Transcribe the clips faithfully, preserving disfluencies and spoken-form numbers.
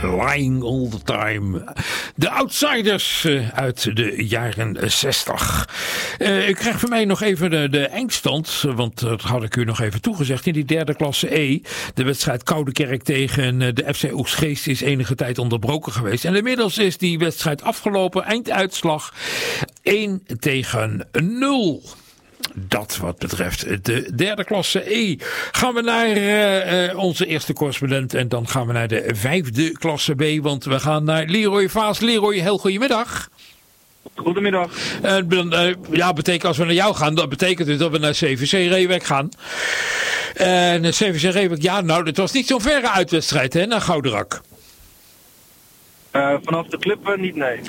Lying All The Time. De Outsiders uh, uit de jaren zestig. Uh, u krijgt van mij nog even de, de eindstand, want dat had ik u nog even toegezegd. In die derde klasse E, de wedstrijd Koudekerk tegen de F C Oegstgeest is enige tijd onderbroken geweest. En inmiddels is die wedstrijd afgelopen. Einduitslag één tegen nul. Dat wat betreft de derde klasse E. Gaan we naar uh, uh, onze eerste correspondent en dan gaan we naar de vijfde klasse B, want we gaan naar Leroy Vaas. Leroy, heel goedemiddag. Goedemiddag. Uh, uh, ja, betekent als we naar jou gaan, dat betekent dus dat we naar C V C Reewijk gaan. En uh, C V C Reewijk, ja nou, het was niet zo'n verre uitwedstrijd hè, naar Gouderak. Uh, vanaf de club uh, niet, nee.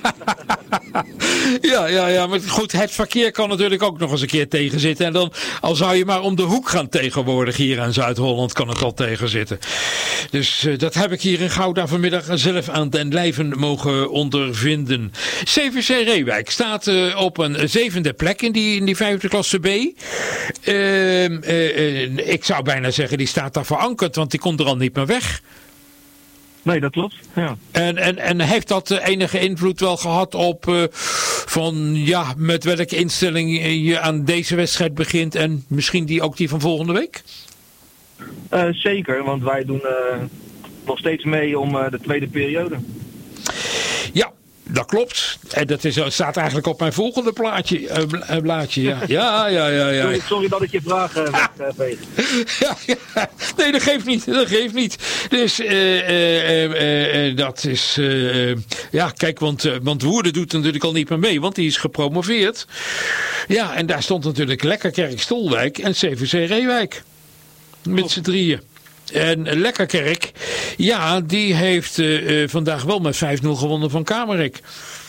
ja, ja, ja, maar goed, het verkeer kan natuurlijk ook nog eens een keer tegenzitten. En dan, al zou je maar om de hoek gaan tegenwoordig hier in Zuid-Holland, kan het al tegenzitten. Dus uh, dat heb ik hier in Gouda vanmiddag zelf aan den lijven mogen ondervinden. C V C Reewijk staat uh, op een zevende plek in die, in die vijfde klasse B. Uh, uh, uh, ik zou bijna zeggen, die staat daar verankerd, want die komt er al niet meer weg. Nee, dat klopt. Ja. En, en, en heeft dat enige invloed wel gehad op uh, van ja, met welke instelling je aan deze wedstrijd begint en misschien die ook die van volgende week? Uh, zeker, want wij doen uh, nog steeds mee om uh, de tweede periode. Ja. Dat klopt. En dat is, staat eigenlijk op mijn volgende plaatje, uh, blaadje. Ja, ja, ja. ja, ja. Sorry, sorry dat ik je vraag uh, wegveeg. ja, ja. Nee, dat geeft niet. Dat geeft niet. Dus uh, uh, uh, uh, dat is... Uh, ja, kijk, want, uh, want Woerden doet natuurlijk al niet meer mee, want die is gepromoveerd. Ja, en daar stond natuurlijk Lekkerkerk Stolwijk en C V C Reewijk. Met z'n drieën. En Lekkerkerk, ja, die heeft uh, uh, vandaag wel met vijf nul gewonnen van Kamerik.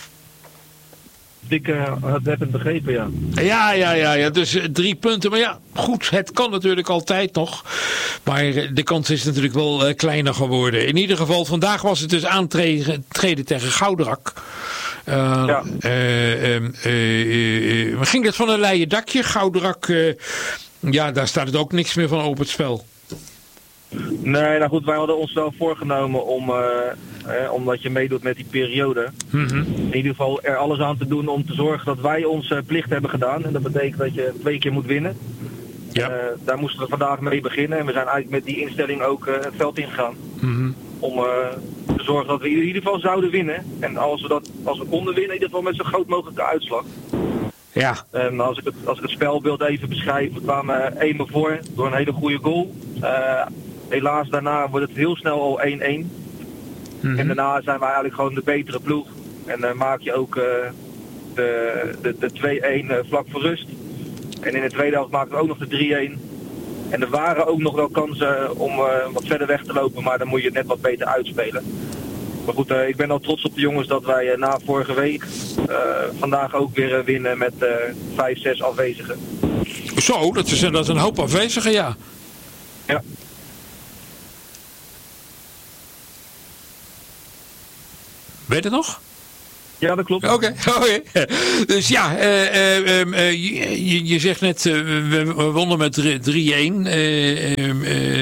Ik uh, had het begrepen, ja. Ja, ja, ja, ja. Dus uh, drie punten. Maar ja, goed, het kan natuurlijk altijd nog. Maar uh, de kans is natuurlijk wel uh, kleiner geworden. In ieder geval, vandaag was het dus aantreden tegen Gouderak. Uh, ja. Uh, uh, uh, uh, ging dat van een leien dakje? Gouderak, uh, ja, daar staat het ook niks meer van op het spel. Nee, nou goed, wij hadden ons wel voorgenomen om, uh, eh, omdat je meedoet met die periode, mm-hmm. in ieder geval er alles aan te doen om te zorgen dat wij onze plicht hebben gedaan. En dat betekent dat je twee keer moet winnen. Ja. Uh, daar moesten we vandaag mee beginnen en we zijn eigenlijk met die instelling ook uh, het veld ingegaan. Mm-hmm. Om uh, te zorgen dat we in ieder geval zouden winnen. En als we, dat, als we konden winnen, in ieder geval met zo'n groot mogelijke uitslag. Ja. En als ik het, als ik het spelbeeld even beschrijf, we kwamen één keer voor door een hele goede goal. Uh, Helaas, daarna wordt het heel snel al één één. Mm-hmm. En daarna zijn wij eigenlijk gewoon de betere ploeg. En dan uh, maak je ook uh, de, de, de twee één uh, vlak voor rust. En in de tweede helft maken we ook nog de drie één. En er waren ook nog wel kansen om uh, wat verder weg te lopen, maar dan moet je het net wat beter uitspelen. Maar goed, uh, ik ben al trots op de jongens dat wij uh, na vorige week uh, vandaag ook weer uh, winnen met uh, vijf, zes afwezigen. Zo, dat is, dat is een hoop afwezigen, ja. Ja. Weet je het nog? Ja, dat klopt. Oké, okay. okay. Dus ja, uh, uh, uh, je, je zegt net, uh, we, we wonnen met drie één. Uh, uh,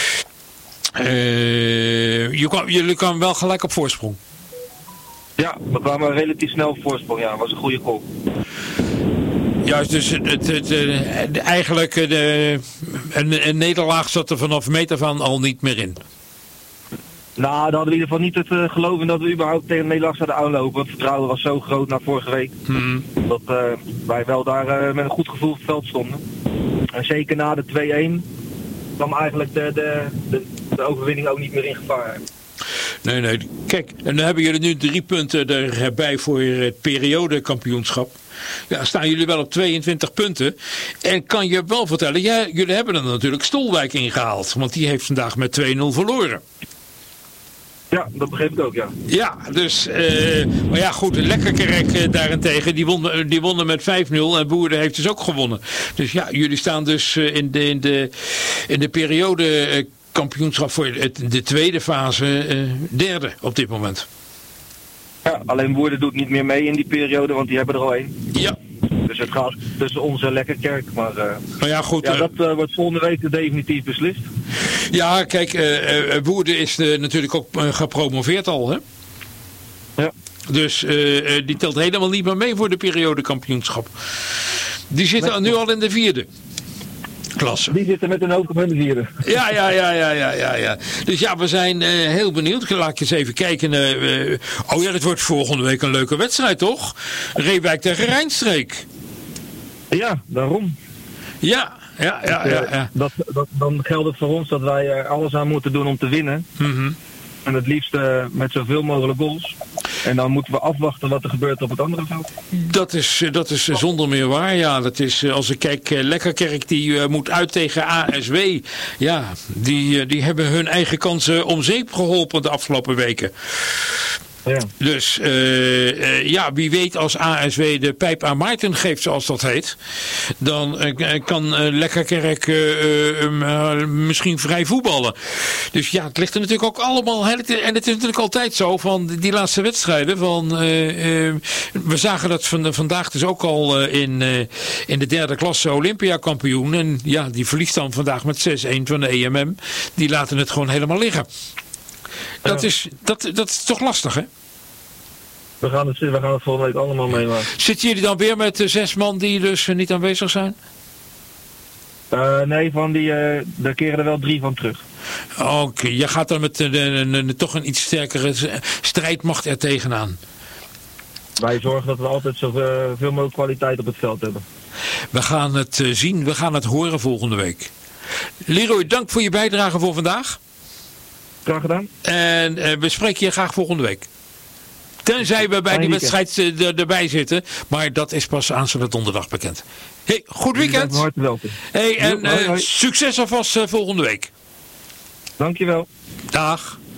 uh, je kwam, jullie kwamen wel gelijk op voorsprong. Ja, we kwamen relatief snel op voorsprong. Ja, dat was een goede goal. Juist, dus het, het, het, het, eigenlijk de, een, een nederlaag zat er vanaf meter van al niet meer in. Nou, dan hadden we in ieder geval niet het uh, geloof in dat we überhaupt tegen Nederland zouden aanlopen. Het vertrouwen was zo groot na vorige week. Hmm. Dat uh, wij wel daar uh, met een goed gevoel op het veld stonden. En zeker na de twee één kwam eigenlijk de, de, de, de overwinning ook niet meer in gevaar. Nee, nee. Kijk, en dan hebben jullie nu drie punten erbij voor het periodekampioenschap. Ja, staan jullie wel op tweeëntwintig punten. En kan je wel vertellen, ja, jullie hebben er natuurlijk Stolwijk ingehaald. Want die heeft vandaag met twee nul verloren. Ja, dat begreep ik ook, ja. Ja, dus, uh, maar ja goed, Lekkerkerk uh, daarentegen, die wonnen, die wonnen met vijf nul en Woerden heeft dus ook gewonnen. Dus ja, jullie staan dus uh, in, de, in, de, in de periode uh, kampioenschap voor het, de tweede fase uh, derde op dit moment. Ja, alleen Woerden doet niet meer mee in die periode, want die hebben er al één. Ja. Dus het gaat tussen ons en Lekkerkerk. Maar uh, nou ja, goed, ja, uh, dat uh, wordt volgende week definitief beslist. Ja, kijk, uh, uh, Woerden is uh, natuurlijk ook uh, gepromoveerd al, hè? Ja. Dus uh, uh, die telt helemaal niet meer mee voor de periodekampioenschap. Die zitten nee. nu al in de vierde klasse. Die zitten met een hoofd op hun vierde. Ja, ja, ja, ja, ja, ja, ja. Dus ja, we zijn uh, heel benieuwd. Laat ik eens even kijken. Uh, uh, oh ja, het wordt volgende week een leuke wedstrijd, toch? Reewijk tegen Rijnstreek. Ja, daarom. Ja, ja, ja, ja. ja. Dat, dat, dan geldt het voor ons dat wij er alles aan moeten doen om te winnen. Mm-hmm. En het liefst uh, met zoveel mogelijk goals. En dan moeten we afwachten wat er gebeurt op het andere veld. Dat is, dat is zonder meer waar. Ja, dat is, als ik kijk, Lekkerkerk die uh, moet uit tegen A S W. Ja, die, die hebben hun eigen kansen om zeep geholpen de afgelopen weken. Ja. Dus uh, uh, ja, wie weet als A S W de pijp aan Maarten geeft, zoals dat heet, dan uh, kan uh, Lekkerkerk uh, uh, misschien vrij voetballen. Dus ja, het ligt er natuurlijk ook allemaal, en het is natuurlijk altijd zo van die laatste wedstrijden, van uh, uh, we zagen dat van, vandaag dus ook al uh, in, uh, in de derde klasse Olympia kampioen, en ja, die verliest dan vandaag met zes een van de E M M, die laten het gewoon helemaal liggen. Dat, ja. is, dat, dat is toch lastig, hè? We gaan het, we gaan het volgende week allemaal meemaken. Zitten jullie dan weer met uh, zes man die dus uh, niet aanwezig zijn? Uh, nee, van die, uh, daar keren er wel drie van terug. Oké, okay, je gaat dan met uh, de, de, de, toch een iets sterkere strijdmacht er tegenaan. Wij zorgen dat we altijd zoveel uh, mogelijk kwaliteit op het veld hebben. We gaan het uh, zien, we gaan het horen volgende week. Leroy, dank voor je bijdrage voor vandaag. Graag gedaan. En uh, we spreken je graag volgende week. Tenzij we bij die wedstrijd uh, erbij zitten. Maar dat is pas aanstaande donderdag bekend. Hey, goed weekend. Hartelijk welkom. Hey, en uh, succes alvast uh, volgende week. Dankjewel. Dag.